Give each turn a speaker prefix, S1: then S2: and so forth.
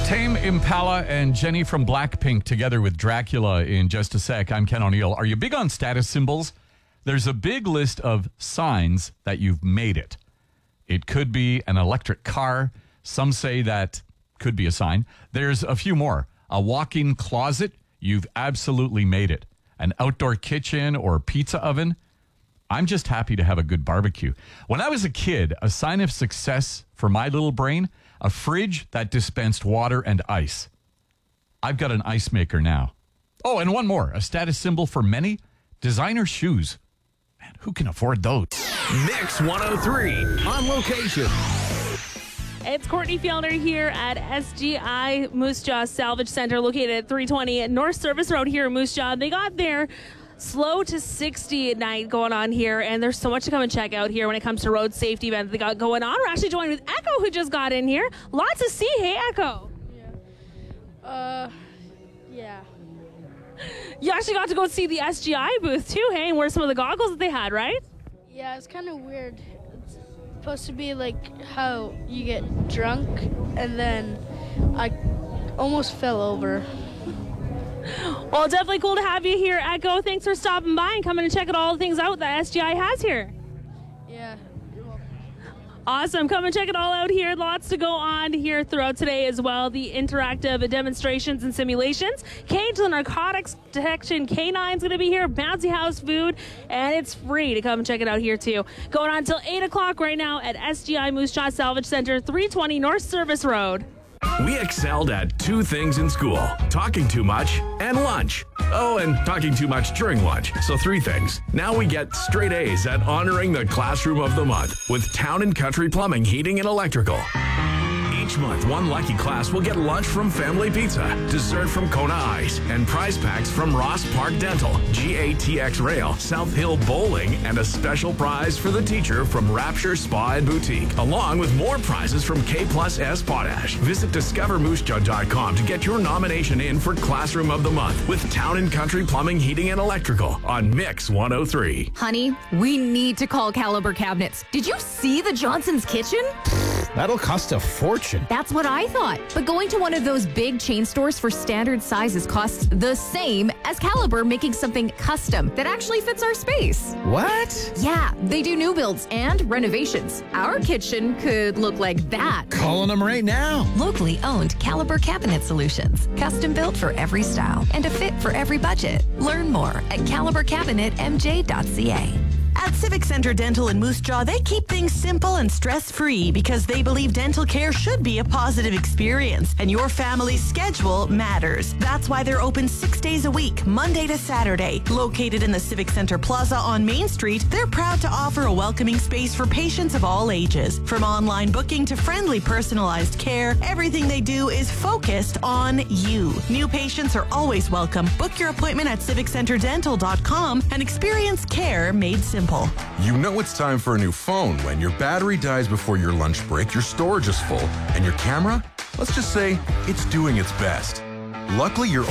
S1: Tame Impala and Jenny from Blackpink together with Dracula in just a sec. I'm Ken O'Neill. Are you big on status symbols? There's a big list of signs that you've made it. It could be an electric car. Some say that could be a sign. There's a few more. A walk-in closet, you've absolutely made it. An outdoor kitchen or pizza oven. I'm just happy to have a good barbecue. When I was a kid, a sign of success for my little brain, a fridge that dispensed water and ice. I've got an ice maker now. Oh, and one more. A status symbol for many, designer shoes. Man, who can afford those?
S2: Mix 103 on location.
S3: It's Courtney Fielder here at SGI Moose Jaw Salvage Center, located at 320 North Service Road here in Moose Jaw. They got their slow to 60 at night going on here, and there's so much to come and check out here when it comes to road safety events they got going on. We're actually joined with Echo, who just got in here. Lots to see. Hey, Echo.
S4: Yeah.
S3: You actually got to go see the SGI booth too, hey, and wear some of the goggles that they had, right?
S4: Yeah, it's kind of weird. It's supposed to be like how you get drunk, and then I almost fell over.
S3: Well, definitely cool to have you here, Echo. Thanks for stopping by and coming and checking all the things out that SGI has here.
S4: Yeah.
S3: Awesome. Come and check it all out here. Lots to go on here throughout today as well. The interactive demonstrations and simulations. Cage the Narcotics Detection K9 is going to be here. Bouncy House food. And it's free to come and check it out here too. Going on until 8 o'clock right now at SGI Moose Jaw Salvage Center, 320 North Service Road.
S2: We excelled at two things in school: talking too much and lunch. Oh, and talking too much during lunch. So 3 things. Now we get straight A's at honoring the Classroom of the Month with Town and Country Plumbing, Heating, and Electrical. Each month, one lucky class will get lunch from Family Pizza, dessert from Kona Ice, and prize packs from Ross Park Dental, GATX Rail, South Hill Bowling, and a special prize for the teacher from Rapture Spa and Boutique, along with more prizes from K+S Potash. Visit discovermoosejaw.com to get your nomination in for Classroom of the Month with Town and Country Plumbing, Heating, and Electrical on Mix 103.
S5: Honey, we need to call Caliber Cabinets. Did you see the Johnson's kitchen?
S6: That'll cost a fortune.
S5: That's what I thought. But going to one of those big chain stores for standard sizes costs the same as Caliber making something custom that actually fits our space.
S6: What?
S5: Yeah, they do new builds and renovations. Our kitchen could look like that.
S6: Calling them right now.
S7: Locally owned Caliber Cabinet Solutions. Custom built for every style and a fit for every budget. Learn more at calibercabinetmj.ca.
S8: At Civic Center Dental in Moose Jaw, they keep things simple and stress-free because they believe dental care should be a positive experience, and your family's schedule matters. That's why they're open 6 days a week, Monday to Saturday. Located in the Civic Center Plaza on Main Street, they're proud to offer a welcoming space for patients of all ages. From online booking to friendly personalized care, everything they do is focused on you. New patients are always welcome. Book your appointment at civiccenterdental.com and experience care made simple.
S9: You know it's time for a new phone when your battery dies before your lunch break, your storage is full, and your camera, let's just say, it's doing its best. Luckily, your